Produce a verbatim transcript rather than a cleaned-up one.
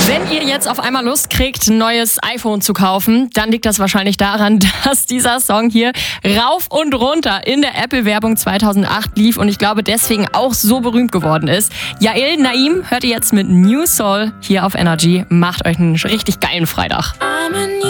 Wenn ihr jetzt auf einmal Lust kriegt, ein neues iPhone zu kaufen, dann liegt das wahrscheinlich daran, dass dieser Song hier rauf und runter in der Apple-Werbung zweitausendacht lief und ich glaube deswegen auch so berühmt geworden ist. Yael Naim hört ihr jetzt mit New Soul hier auf Energy. Macht euch einen richtig geilen Freitag.